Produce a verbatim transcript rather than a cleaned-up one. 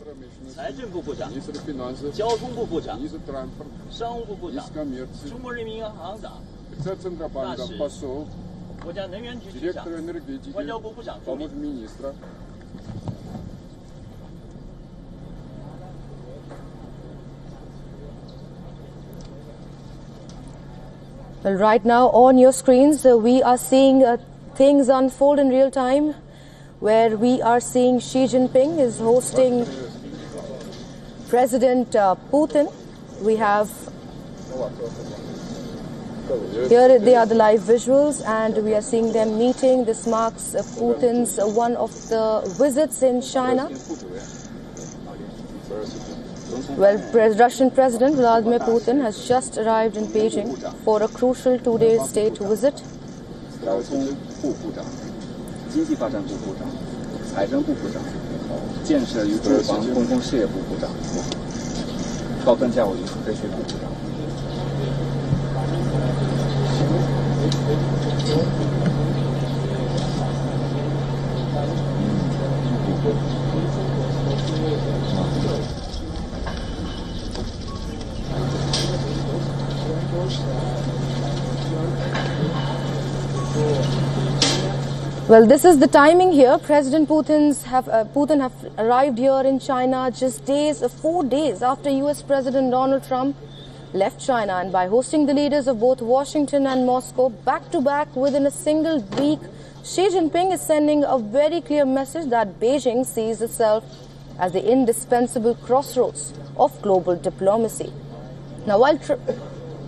财政部部长、交通部部长、商务部部长、中国人民银行长、大使、国家能源局局长、外交部部长助理。 Well, right now on your screens, uh, we are seeing uh, things unfold in real time, where we are seeing Xi Jinping is hosting President uh, Putin. We have here they are the live visuals, and we are seeing them meeting. This marks uh, Putin's uh, one of the visits in China. Well, Pres Russian President Vladimir Putin has just arrived in Beijing for a crucial two-day state visit. 交通部部长、经济发展部部长、财政部部长、建设与住房公共事业部部长、高等教育科学部部长。 Well, this is the timing here. President Putin's have, uh, Putin have arrived here in China just days, uh, four days after U S President Donald Trump left China. And by hosting the leaders of both Washington and Moscow back to back within a single week, Xi Jinping is sending a very clear message that Beijing sees itself as the indispensable crossroads of global diplomacy. Now, while...